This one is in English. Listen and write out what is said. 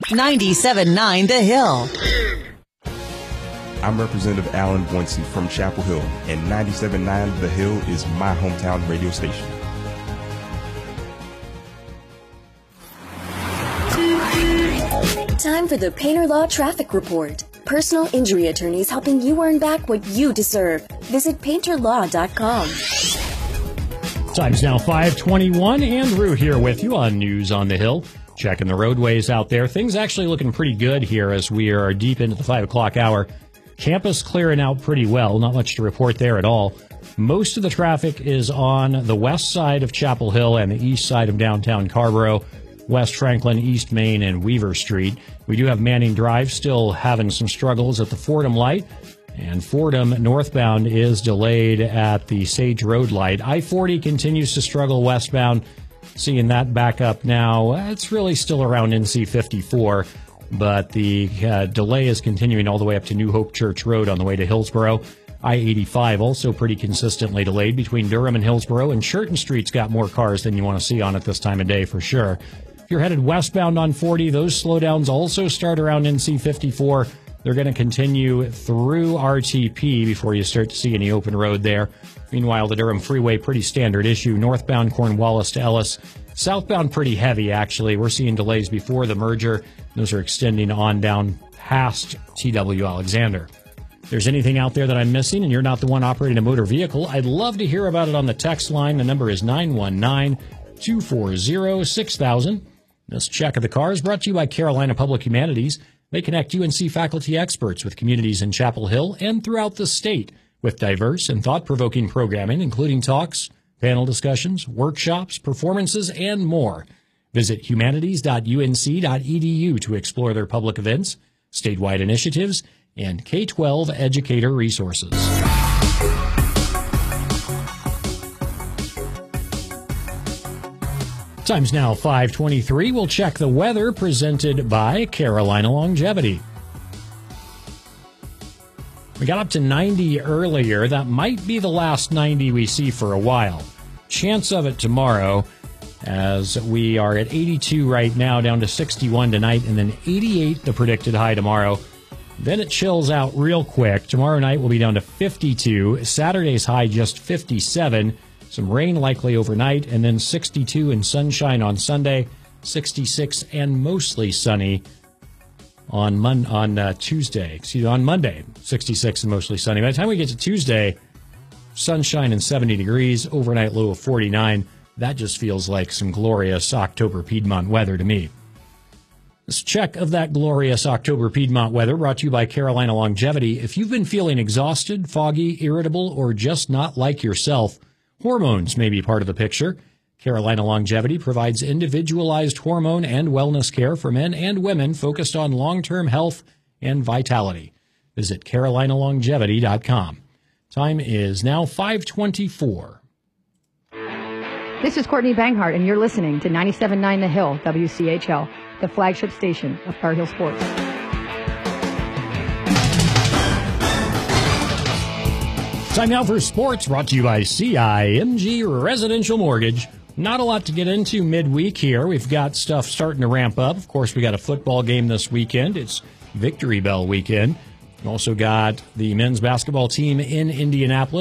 97.9 The Hill. I'm Representative Alan Boynton from Chapel Hill, and 97.9 The Hill is my hometown radio station. Time for the Painter Law Traffic Report. Personal injury attorneys helping you earn back what you deserve. Visit painterlaw.com. Time's now 5:21. Andrew here with you on News on the Hill. Checking the roadways out there. Things actually looking pretty good here as we are deep into the 5 o'clock hour. Campus clearing out pretty well. Not much to report there at all. Most of the traffic is on the west side of Chapel Hill and the east side of downtown Carrboro. West Franklin, East Main, and Weaver Street. We do have Manning Drive still having some struggles at the Fordham light, and Fordham northbound is delayed at the Sage Road light. I-40 continues to struggle westbound, seeing that back up now. It's really still around NC 54, but the delay is continuing all the way up to New Hope Church Road on the way to Hillsboro. I-85 also pretty consistently delayed between Durham and Hillsboro, and Churton Street's got more cars than you want to see on it this time of day for sure. If you're headed westbound on 40, those slowdowns also start around NC 54. They're going to continue through RTP before you start to see any open road there. Meanwhile, the Durham Freeway, pretty standard issue. Northbound Cornwallis to Ellis. Southbound pretty heavy, actually. We're seeing delays before the merger. Those are extending on down past TW Alexander. If there's anything out there that I'm missing and you're not the one operating a motor vehicle, I'd love to hear about it on the text line. The number is 919-240-6000. This Check of the Car is brought to you by Carolina Public Humanities. They connect UNC faculty experts with communities in Chapel Hill and throughout the state with diverse and thought-provoking programming, including talks, panel discussions, workshops, performances, and more. Visit humanities.unc.edu to explore their public events, statewide initiatives, and K-12 educator resources. Time's now 5:23. We'll check the weather presented by Carolina Longevity. We got up to 90 earlier. That might be the last 90 we see for a while. Chance of it tomorrow, as we are at 82 right now, down to 61 tonight, and then 88 the predicted high tomorrow. Then it chills out real quick. Tomorrow night will be down to 52. Saturday's high just 57. Some rain likely overnight, and then 62 and sunshine on Sunday, 66 and mostly sunny on Tuesday. On Monday, 66 and mostly sunny. By the time we get to Tuesday, sunshine and 70 degrees, overnight low of 49. That just feels like some glorious October Piedmont weather to me. This check of that glorious October Piedmont weather brought to you by Carolina Longevity. If you've been feeling exhausted, foggy, irritable, or just not like yourself, hormones may be part of the picture. Carolina Longevity provides individualized hormone and wellness care for men and women focused on long-term health and vitality. Visit carolinalongevity.com. Time is now 5:24. This is Courtney Banghart, and you're listening to 97.9 The Hill, WCHL, the flagship station of Tar Heel Sports. Time now for sports, brought to you by CIMG Residential Mortgage. Not a lot to get into midweek here. We've got stuff starting to ramp up. Of course, we got a football game this weekend. It's Victory Bell weekend. We've also got the men's basketball team in Indianapolis.